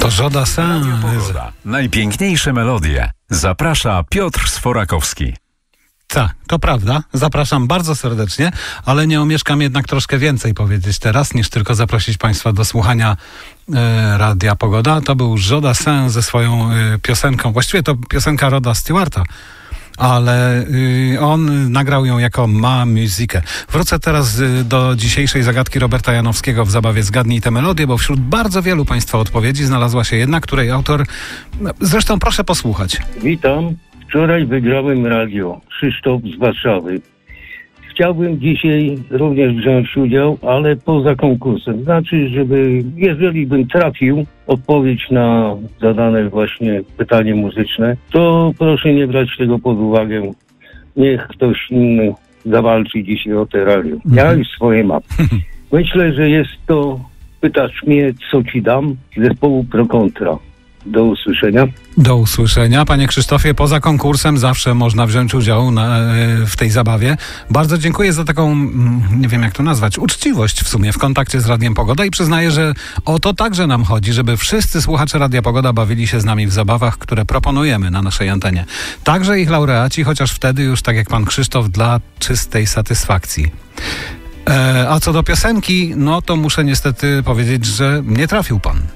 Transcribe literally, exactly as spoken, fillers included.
To Joda Sen. Najpiękniejsze melodie. Zaprasza Piotr Sforakowski. Tak, to prawda. Zapraszam bardzo serdecznie, ale nie omieszkam jednak troszkę więcej powiedzieć teraz, niż tylko zaprosić Państwa do słuchania e, Radia Pogoda. To był Joda Sen ze swoją e, piosenką. Właściwie to piosenka Roda Stewarta, ale y, on nagrał ją jako Ma Muzykę. Wrócę teraz y, do dzisiejszej zagadki Roberta Janowskiego w zabawie Zgadnij tę melodię, bo wśród bardzo wielu Państwa odpowiedzi znalazła się jedna, której autor... Zresztą proszę posłuchać. Witam. Wczoraj wygrałem radio. Krzysztof z Warszawy. Chciałbym dzisiaj również wziąć udział, ale poza konkursem. Znaczy, żeby, jeżeli bym trafił odpowiedź na zadane właśnie pytanie muzyczne, to proszę nie brać tego pod uwagę. Niech ktoś inny zawalczy dzisiaj o te radio. Ja już swoje mam. Myślę, że jest to, pytasz mnie, co ci dam, zespołu Pro Kontra. Do usłyszenia. Do usłyszenia. Panie Krzysztofie, poza konkursem zawsze można wziąć udział na, w tej zabawie. Bardzo dziękuję za taką, nie wiem jak to nazwać, uczciwość w sumie w kontakcie z Radiem Pogoda i przyznaję, że o to także nam chodzi, żeby wszyscy słuchacze Radia Pogoda bawili się z nami w zabawach, które proponujemy na naszej antenie. Także ich laureaci, chociaż wtedy już tak jak pan Krzysztof, dla czystej satysfakcji. E, a co do piosenki, no to muszę niestety powiedzieć, że nie trafił pan.